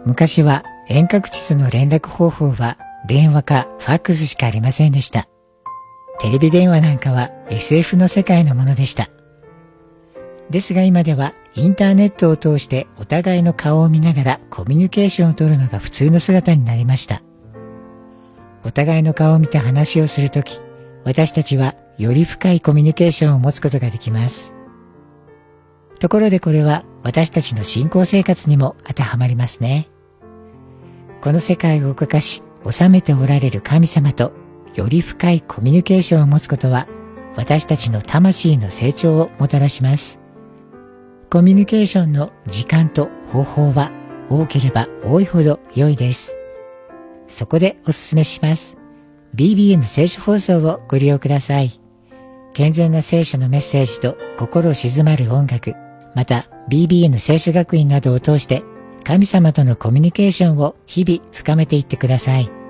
昔は遠隔地との連絡方法は電話かファックスしかありませんでした。テレビ電話なんかは SF の世界のものでした。ですが今ではインターネットを通してお互いの顔を見ながらコミュニケーションを取るのが普通の姿になりました。お互いの顔を見て話をするとき、私たちはより深いコミュニケーションを持つことができます。ところでこれは私たちの信仰生活にも当てはまりますね。この世界を動かし治めておられる神様とより深いコミュニケーションを持つことは私たちの魂の成長をもたらします。コミュニケーションの時間と方法は多ければ多いほど良いです。そこでおすすめします。BBN 聖書放送をご利用ください。健全な聖書のメッセージと心静まる音楽、また BBN 聖書学院などを通して神様とのコミュニケーションを日々深めていってください。